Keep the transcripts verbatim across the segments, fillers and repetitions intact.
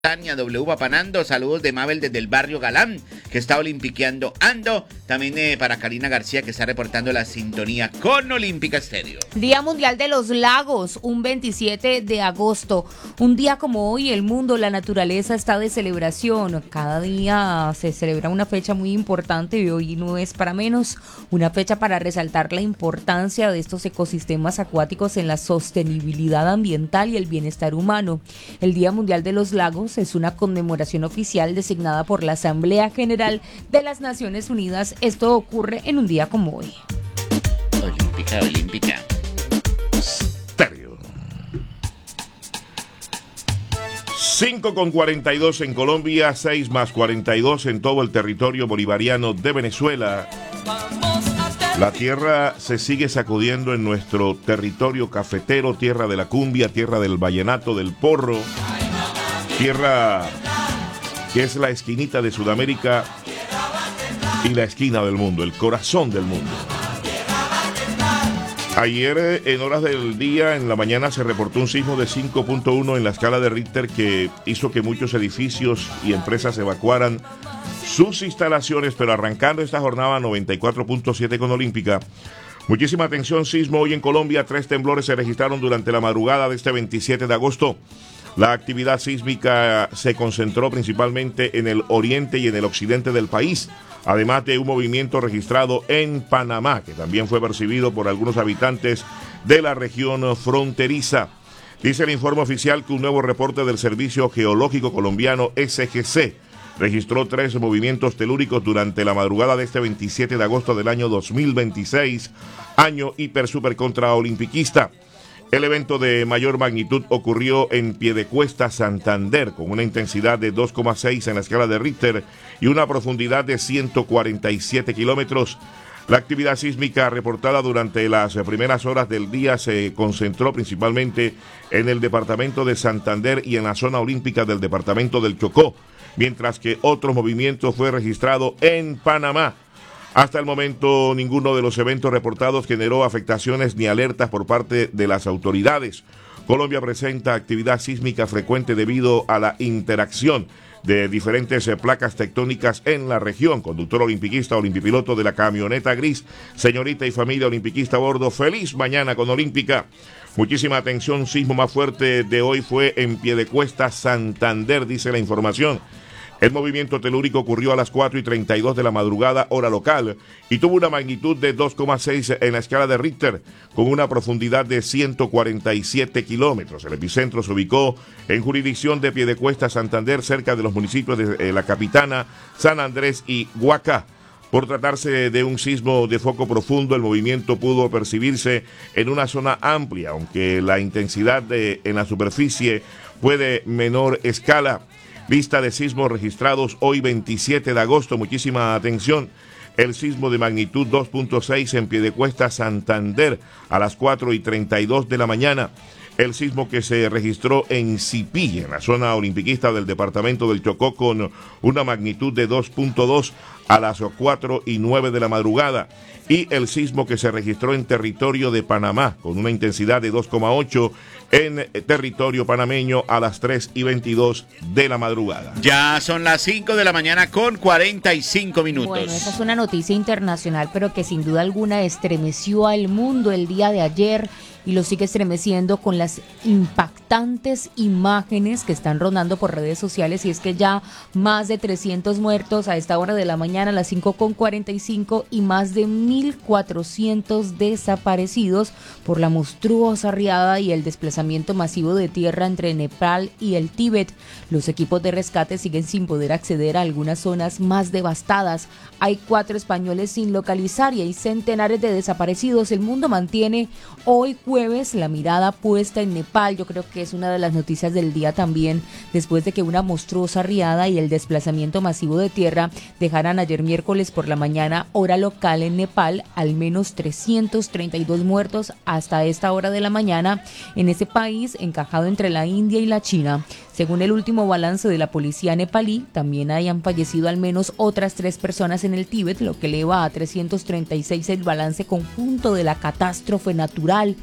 Tania W. Papanando, saludos de Mabel desde el barrio Galán, que está olimpiqueando ando. También eh, para Karina García, que está reportando la sintonía con Olímpica Estéreo. Día Mundial de los Lagos, un veintisiete de agosto. Un día como hoy, el mundo, la naturaleza está de celebración. Cada día se celebra una fecha muy importante y hoy no es para menos. Una fecha para resaltar la importancia de estos ecosistemas acuáticos en la sostenibilidad ambiental y el bienestar humano. El Día Mundial de los Lagos es una conmemoración oficial designada por la Asamblea General de las Naciones Unidas. Esto ocurre en un día como hoy. Olímpica, olímpica. Estéreo. cinco con cuarenta y dos en Colombia, seis más cuarenta y dos en todo el territorio bolivariano de Venezuela. La tierra se sigue sacudiendo en nuestro territorio cafetero, tierra de la cumbia, tierra del vallenato, del porro. Tierra que es la esquinita de Sudamérica y la esquina del mundo, el corazón del mundo. Ayer, en horas del día, en la mañana, se reportó un sismo de cinco punto uno en la escala de Richter que hizo que muchos edificios y empresas evacuaran sus instalaciones, pero arrancando esta jornada noventa y cuatro punto siete con Olímpica. Muchísima atención, sismo hoy en Colombia. Tres temblores se registraron durante la madrugada de este veintisiete de agosto. La actividad sísmica se concentró principalmente en el oriente y en el occidente del país, además de un movimiento registrado en Panamá, que también fue percibido por algunos habitantes de la región fronteriza. Dice el informe oficial que un nuevo reporte del Servicio Geológico Colombiano S G C registró tres movimientos telúricos durante la madrugada de este veintisiete de agosto del año dos mil veintiséis, año hiper super contra olimpiquista. El evento de mayor magnitud ocurrió en Piedecuesta, Santander, con una intensidad de dos coma seis en la escala de Richter y una profundidad de ciento cuarenta y siete kilómetros. La actividad sísmica reportada durante las primeras horas del día se concentró principalmente en el departamento de Santander y en la zona olímpica del departamento del Chocó, mientras que otro movimiento fue registrado en Panamá. Hasta el momento, ninguno de los eventos reportados generó afectaciones ni alertas por parte de las autoridades. Colombia presenta actividad sísmica frecuente debido a la interacción de diferentes placas tectónicas en la región. Conductor olimpiquista, olimpipiloto de la camioneta gris, señorita y familia olimpiquista a bordo. Feliz mañana con Olímpica. Muchísima atención, sismo más fuerte de hoy fue en Piedecuesta, Santander, dice la información. El movimiento telúrico ocurrió a las cuatro y treinta y dos de la madrugada, hora local, y tuvo una magnitud de dos coma seis en la escala de Richter, con una profundidad de ciento cuarenta y siete kilómetros. El epicentro se ubicó en jurisdicción de Piedecuesta, Santander, cerca de los municipios de eh, La Capitana, San Andrés y Guacá. Por tratarse de un sismo de foco profundo, el movimiento pudo percibirse en una zona amplia, aunque la intensidad de, en la superficie fue de menor escala. Lista de sismos registrados hoy veintisiete de agosto, muchísima atención. El sismo de magnitud dos punto seis en Piedecuesta, Santander, a las cuatro y treinta y dos de la mañana. El sismo que se registró en Cipí, en la zona olimpiquista del departamento del Chocó, con una magnitud de dos punto dos a las cuatro y nueve de la madrugada. Y el sismo que se registró en territorio de Panamá, con una intensidad de dos coma ocho en territorio panameño a las tres y veintidós de la madrugada. Ya son las cinco de la mañana con cuarenta y cinco minutos. Bueno, esa es una noticia internacional, pero que sin duda alguna estremeció al mundo el día de ayer y lo sigue estremeciendo con las impactantes imágenes que están rondando por redes sociales, y es que ya más de trescientos muertos a esta hora de la mañana, a las cinco con cuarenta y cinco, y más de mil cuatrocientos desaparecidos por la monstruosa riada y el desplazamiento masivo de tierra entre Nepal y el Tíbet. Los equipos de rescate siguen sin poder acceder a algunas zonas más devastadas. Hay cuatro españoles sin localizar y hay centenares de desaparecidos. El mundo mantiene hoy jueves la mirada puesta en Nepal. Yo creo que es una de las noticias del día también, después de que una monstruosa riada y el desplazamiento masivo de tierra dejaran ayer miércoles por la mañana, hora local en Nepal, al menos trescientos treinta y dos muertos hasta esta hora de la mañana en ese país encajado entre la India y la China. Según el último balance de la policía nepalí, también hayan fallecido al menos otras tres personas en el Tíbet, lo que eleva a trescientos treinta y seis el balance conjunto de la catástrofe natural.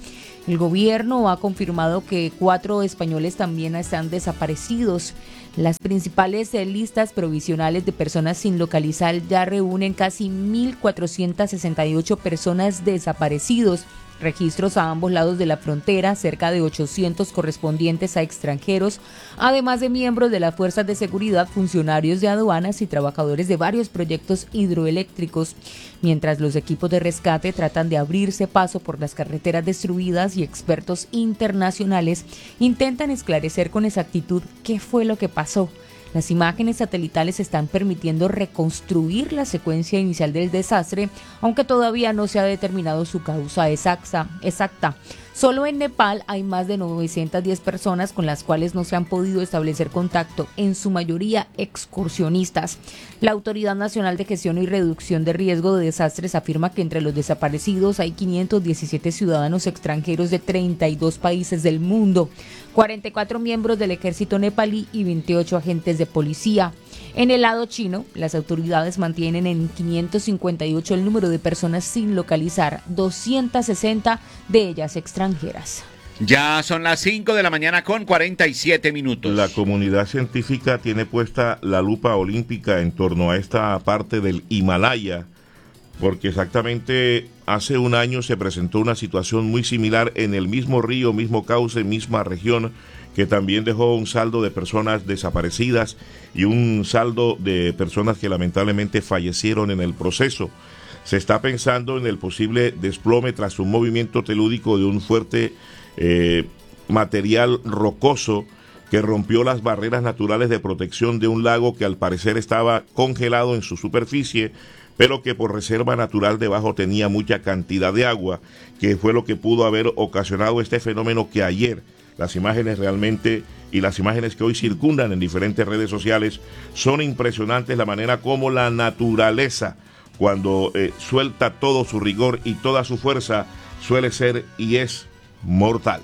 El gobierno ha confirmado que cuatro españoles también están desaparecidos. Las principales eh, listas provisionales de personas sin localizar ya reúnen casi mil cuatrocientas sesenta y ocho personas desaparecidos. Registros a ambos lados de la frontera, cerca de ochocientos correspondientes a extranjeros, además de miembros de las fuerzas de seguridad, funcionarios de aduanas y trabajadores de varios proyectos hidroeléctricos, mientras los equipos de rescate tratan de abrirse paso por las carreteras destruidas y expertos internacionales intentan esclarecer con exactitud qué fue lo que pasó. Las imágenes satelitales están permitiendo reconstruir la secuencia inicial del desastre, aunque todavía no se ha determinado su causa exacta. exacta. Solo en Nepal hay más de novecientas diez personas con las cuales no se han podido establecer contacto, en su mayoría excursionistas. La Autoridad Nacional de Gestión y Reducción de Riesgo de Desastres afirma que entre los desaparecidos hay quinientos diecisiete ciudadanos extranjeros de treinta y dos países del mundo, cuarenta y cuatro miembros del ejército nepalí y veintiocho agentes de policía. En el lado chino, las autoridades mantienen en quinientos cincuenta y ocho el número de personas sin localizar, doscientas sesenta de ellas extranjeras. Ya son las cinco de la mañana con cuarenta y siete minutos. La comunidad científica tiene puesta la lupa olímpica en torno a esta parte del Himalaya, porque exactamente hace un año se presentó una situación muy similar en el mismo río, mismo cauce, misma región, que también dejó un saldo de personas desaparecidas y un saldo de personas que lamentablemente fallecieron en el proceso. Se está pensando en el posible desplome tras un movimiento telúrico de un fuerte eh, material rocoso que rompió las barreras naturales de protección de un lago que al parecer estaba congelado en su superficie, pero que por reserva natural debajo tenía mucha cantidad de agua, que fue lo que pudo haber ocasionado este fenómeno que ayer, las imágenes realmente y las imágenes que hoy circundan en diferentes redes sociales son impresionantes, la manera como la naturaleza, cuando eh, suelta todo su rigor y toda su fuerza, suele ser y es mortal.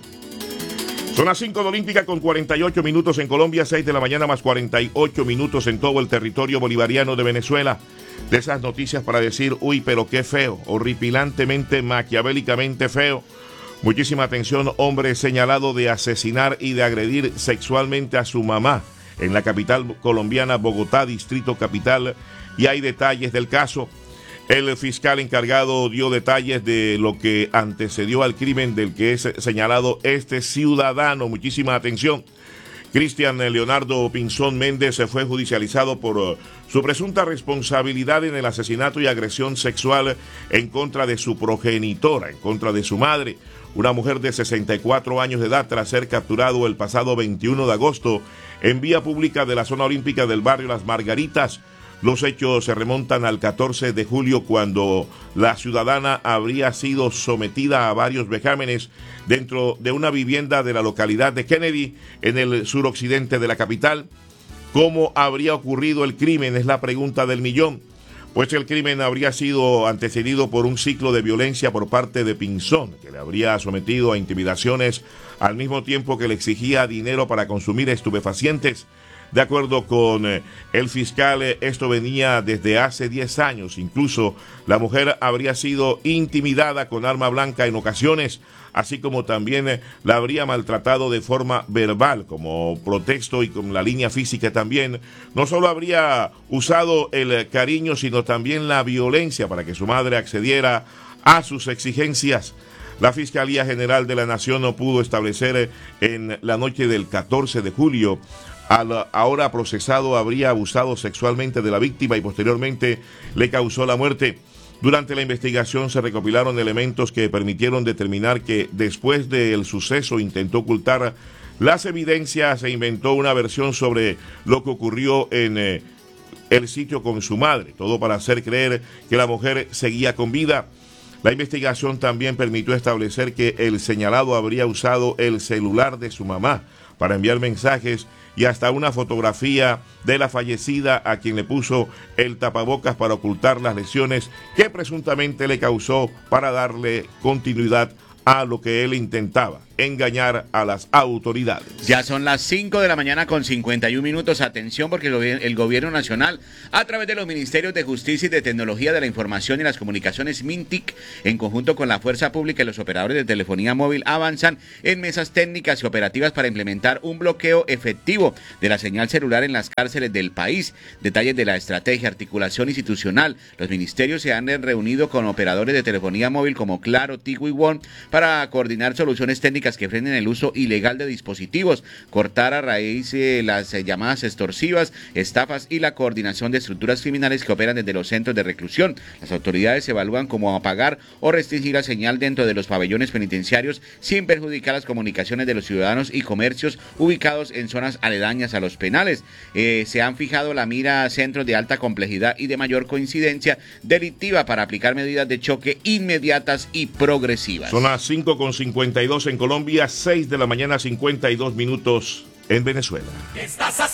Son las cinco de Olímpica con cuarenta y ocho minutos en Colombia, seis de la mañana más cuarenta y ocho minutos en todo el territorio bolivariano de Venezuela. De esas noticias para decir, uy, pero qué feo, horripilantemente, maquiavélicamente feo. Muchísima atención, hombre señalado de asesinar y de agredir sexualmente a su mamá en la capital colombiana, Bogotá, Distrito Capital, y hay detalles del caso. El fiscal encargado dio detalles de lo que antecedió al crimen del que es señalado este ciudadano. Muchísima atención. Cristian Leonardo Pinzón Méndez se fue judicializado por uh, su presunta responsabilidad en el asesinato y agresión sexual en contra de su progenitora, en contra de su madre, una mujer de sesenta y cuatro años de edad, tras ser capturado el pasado veintiuno de agosto en vía pública de la zona olímpica del barrio Las Margaritas. Los hechos se remontan al catorce de julio, cuando la ciudadana habría sido sometida a varios vejámenes dentro de una vivienda de la localidad de Kennedy, en el suroccidente de la capital. ¿Cómo habría ocurrido el crimen? Es la pregunta del millón. Pues el crimen habría sido antecedido por un ciclo de violencia por parte de Pinzón, que le habría sometido a intimidaciones al mismo tiempo que le exigía dinero para consumir estupefacientes. De acuerdo con eh, el fiscal, eh, esto venía desde hace diez años. Incluso la mujer habría sido intimidada con arma blanca en ocasiones, así como también eh, la habría maltratado de forma verbal como pretexto, y con la línea física también. No solo habría usado el eh, cariño, sino también la violencia para que su madre accediera a sus exigencias. La Fiscalía General de la Nación no pudo establecer eh, en la noche del catorce de julio al ahora procesado habría abusado sexualmente de la víctima y posteriormente le causó la muerte. Durante la investigación se recopilaron elementos que permitieron determinar que después del suceso intentó ocultar las evidencias e inventó una versión sobre lo que ocurrió en eh, el sitio con su madre, todo para hacer creer que la mujer seguía con vida. La investigación también permitió establecer que el señalado habría usado el celular de su mamá para enviar mensajes y hasta una fotografía de la fallecida, a quien le puso el tapabocas para ocultar las lesiones que presuntamente le causó para darle continuidad a lo que él intentaba. engañar a las autoridades. Ya son las cinco de la mañana con cincuenta y un minutos. Atención, porque el, gobier- el gobierno nacional, a través de los Ministerios de Justicia y de Tecnología de la Información y las Comunicaciones, MINTIC, en conjunto con la Fuerza Pública y los operadores de telefonía móvil, avanzan en mesas técnicas y operativas para implementar un bloqueo efectivo de la señal celular en las cárceles del país. Detalles de la estrategia, articulación institucional. Los ministerios se han reunido con operadores de telefonía móvil como Claro, Tigo y One para coordinar soluciones técnicas que frenen el uso ilegal de dispositivos, cortar a raíz de eh, las eh, llamadas extorsivas, estafas y la coordinación de estructuras criminales que operan desde los centros de reclusión. Las autoridades evalúan cómo apagar o restringir la señal dentro de los pabellones penitenciarios sin perjudicar las comunicaciones de los ciudadanos y comercios ubicados en zonas aledañas a los penales. Eh, se han fijado la mira a centros de alta complejidad y de mayor coincidencia delictiva para aplicar medidas de choque inmediatas y progresivas. Son las cinco con cincuenta y dos en Colombia, seis de la mañana, cincuenta y dos minutos en Venezuela.